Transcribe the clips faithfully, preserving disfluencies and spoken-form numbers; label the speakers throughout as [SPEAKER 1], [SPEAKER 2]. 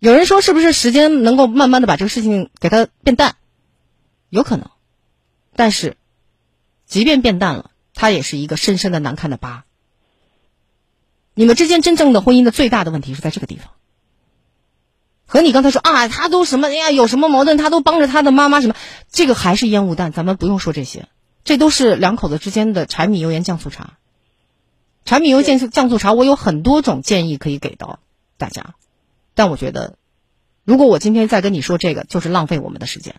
[SPEAKER 1] 有人说是不是时间能够慢慢的把这个事情给它变淡？有可能，但是即便变淡了，它也是一个深深的难看的疤。你们之间真正的婚姻的最大的问题是在这个地方。和你刚才说啊，他都什么，哎呀，有什么矛盾他都帮着他的妈妈什么，这个还是烟雾弹，咱们不用说这些，这都是两口子之间的柴米油盐酱醋茶。柴米油盐酱醋茶，我有很多种建议可以给到大家，但我觉得如果我今天再跟你说这个，就是浪费我们的时间。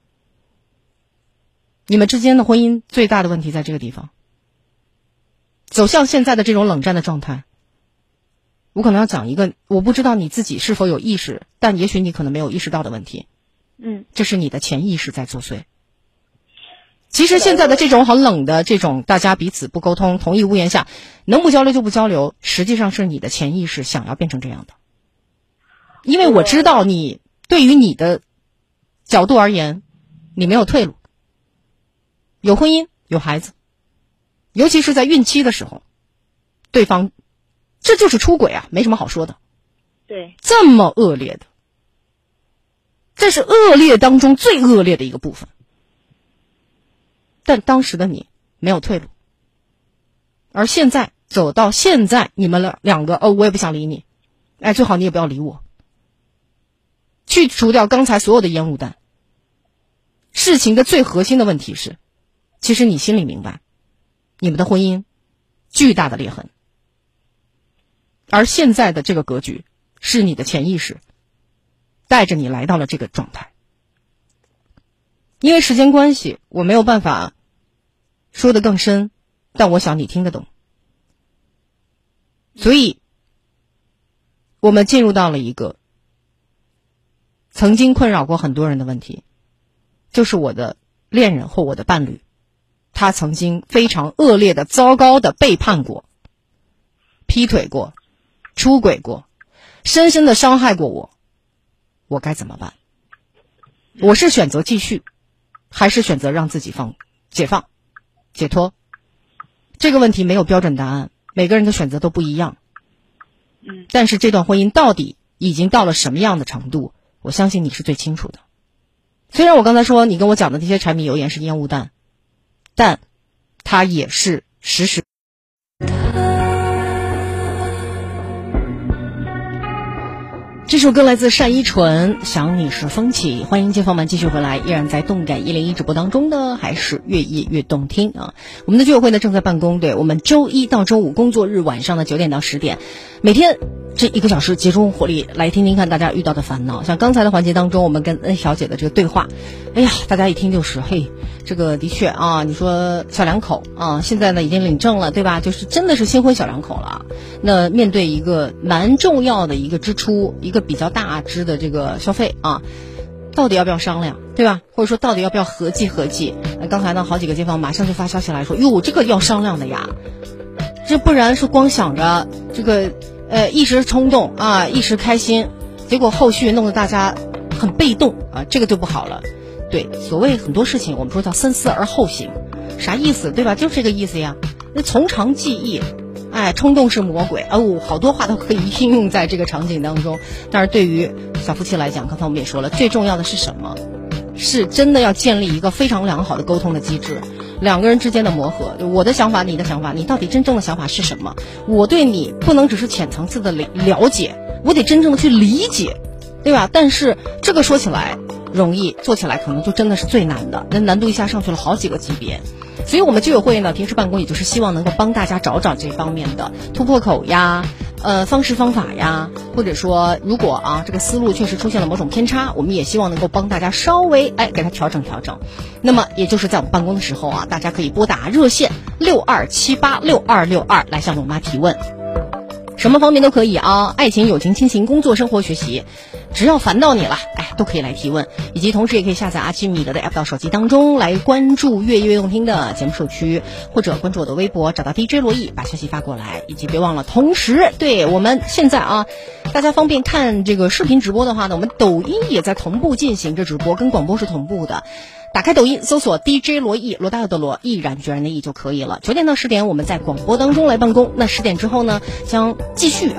[SPEAKER 1] 你们之间的婚姻最大的问题在这个地方，走向现在的这种冷战的状态。我可能要讲一个我不知道你自己是否有意识，但也许你可能没有意识到的问题。
[SPEAKER 2] 嗯，
[SPEAKER 1] 这是你的潜意识在作祟。其实现在的这种很冷的这种大家彼此不沟通，同一屋檐下能不交流就不交流，实际上是你的潜意识想要变成这样的。因为我知道你对于你的角度而言，你没有退路，有婚姻有孩子，尤其是在孕期的时候，对方这就是出轨啊，没什么好说的。
[SPEAKER 2] 对，
[SPEAKER 1] 这么恶劣的，这是恶劣当中最恶劣的一个部分。但当时的你没有退路，而现在走到现在，你们两两个哦，我也不想理你，哎，最好你也不要理我。去除掉刚才所有的烟雾弹，事情的最核心的问题是，其实你心里明白，你们的婚姻巨大的裂痕。而现在的这个格局是你的潜意识带着你来到了这个状态。因为时间关系，我没有办法说得更深，但我想你听得懂。所以我们进入到了一个曾经困扰过很多人的问题，就是我的恋人或我的伴侣，他曾经非常恶劣的糟糕的背叛过，劈腿过，出轨过，深深的伤害过我，我该怎么办？我是选择继续，还是选择让自己放解放解脱？这个问题没有标准答案，每个人的选择都不一样。
[SPEAKER 2] 嗯，
[SPEAKER 1] 但是这段婚姻到底已经到了什么样的程度，我相信你是最清楚的。虽然我刚才说你跟我讲的这些柴米油盐是烟雾弹，但它也是实时。这首歌来自单依纯，想你是风起。欢迎街坊们继续回来，依然在动感一零一直播当中的还是越夜越动听啊！我们的居委会呢正在办公，对，我们周一到周五工作日晚上的九点到十点，每天这一个小时集中火力来听听看大家遇到的烦恼。像刚才的环节当中，我们跟恩小姐的这个对话，哎呀，大家一听就是嘿，这个的确啊，你说小两口啊，现在呢已经领证了，对吧？就是真的是新婚小两口了。那面对一个蛮重要的一个支出，一个比较大支的这个消费啊，到底要不要商量，对吧？或者说到底要不要合计合计？那刚才呢，好几个街坊马上就发消息来说，哟，这个要商量的呀，这不然是光想着这个呃一时冲动啊，一时开心，结果后续弄得大家很被动啊，这个就不好了。对，所谓很多事情我们说叫三思而后行，啥意思，对吧？就是这个意思呀。那从长计议。哎，冲动是魔鬼哦，好多话都可以应用在这个场景当中。但是对于小夫妻来讲，刚才我们也说了，最重要的是什么？是真的要建立一个非常良好的沟通的机制，两个人之间的磨合。我的想法，你的想法，你到底真正的想法是什么？我对你不能只是浅层次的了解，我得真正的去理解，对吧？但是这个说起来容易，做起来可能就真的是最难的，那难度一下上去了好几个级别。所以我们居委会呢平时办公也就是希望能够帮大家找找这方面的突破口呀，呃方式方法呀，或者说如果啊这个思路确实出现了某种偏差，我们也希望能够帮大家稍微哎给它调整调整。那么也就是在我们办公的时候啊，大家可以拨打热线六二七八六二六二来向我妈提问，什么方面都可以啊，爱情、友情、亲情、工作、生活、学习，只要烦到你了，哎，都可以来提问。以及同时也可以下载阿基米德的 app 到手机当中来关注越夜越动听的节目社区，或者关注我的微博，找到 D J 罗毅，把消息发过来。以及别忘了，同时对我们现在啊，大家方便看这个视频直播的话呢，我们抖音也在同步进行着直播，跟广播是同步的。打开抖音搜索 D J 罗毅，罗大佑的罗，毅然决然的毅就可以了。九点到十点我们在广播当中来办公，那十点之后呢将继续啊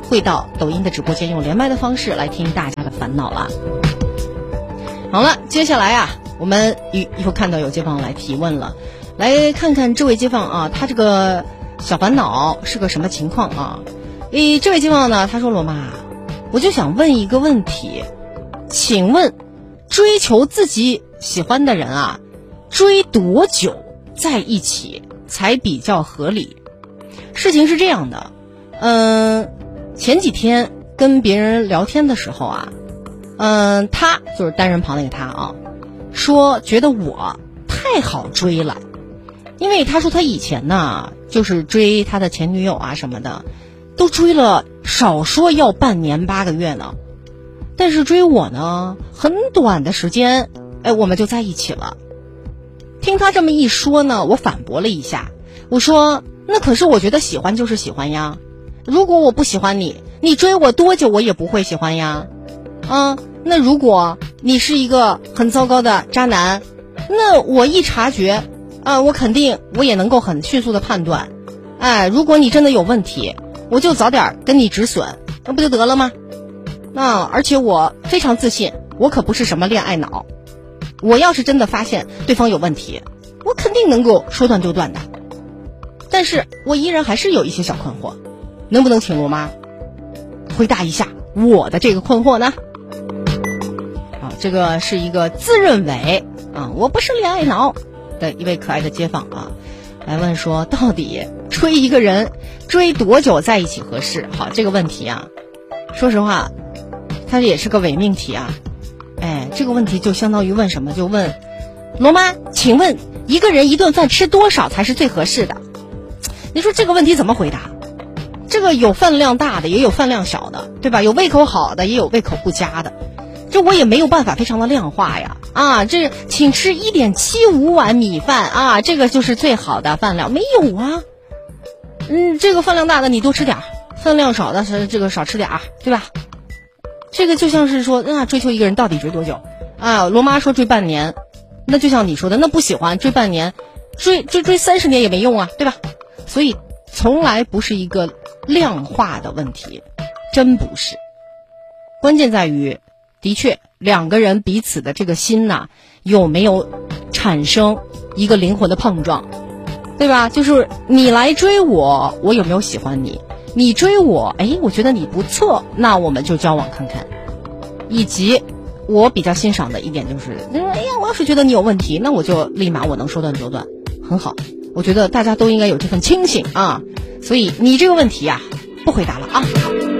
[SPEAKER 1] 会到抖音的直播间用连麦的方式来听大家的烦恼了。好了，接下来啊，我们又看到有街坊来提问了，来看看这位街坊啊，他这个小烦恼是个什么情况啊？诶，这位街坊呢，他说罗妈，我就想问一个问题，请问追求自己喜欢的人啊，追多久在一起才比较合理？事情是这样的，嗯，前几天跟别人聊天的时候啊，嗯，他就是单人旁那个他啊，说觉得我太好追了，因为他说他以前呢就是追他的前女友啊什么的，都追了少说要半年八个月呢，但是追我呢很短的时间，哎，我们就在一起了。听他这么一说呢，我反驳了一下，我说那可是我觉得喜欢就是喜欢呀，如果我不喜欢你，你追我多久我也不会喜欢呀。啊，那如果你是一个很糟糕的渣男，那我一察觉啊，我肯定我也能够很迅速的判断，哎，如果你真的有问题，我就早点跟你止损，那不就得了吗？那而且我非常自信，我可不是什么恋爱脑，我要是真的发现对方有问题，我肯定能够说断就断的。但是我依然还是有一些小困惑，能不能请罗妈回答一下我的这个困惑呢？啊，这个是一个自认为啊我不是恋爱脑的一位可爱的街坊啊，来问说到底追一个人追多久在一起合适？好，这个问题啊，说实话它也是个伪命题啊。哎，这个问题就相当于问什么，就问罗妈，请问一个人一顿饭吃多少才是最合适的？你说这个问题怎么回答？这个有饭量大的也有饭量小的，对吧？有胃口好的也有胃口不佳的，这我也没有办法非常的量化呀。啊，这请吃 一点七五 碗米饭啊，这个就是最好的饭量，没有啊。嗯，这个饭量大的你多吃点，饭量少的是这个少吃点，对吧？这个就像是说啊，追求一个人到底追多久啊？罗妈说追半年，那就像你说的，那不喜欢追半年，追追追三十年也没用啊，对吧？所以从来不是一个量化的问题，真不是。关键在于，的确两个人彼此的这个心呐、啊，有没有产生一个灵魂的碰撞，对吧？就是你来追我，我有没有喜欢你？你追我，哎，我觉得你不错，那我们就交往看看。以及我比较欣赏的一点就是，哎呀，我要是觉得你有问题，那我就立马我能说断就断，很好。我觉得大家都应该有这份清醒啊，所以你这个问题啊，不回答了啊。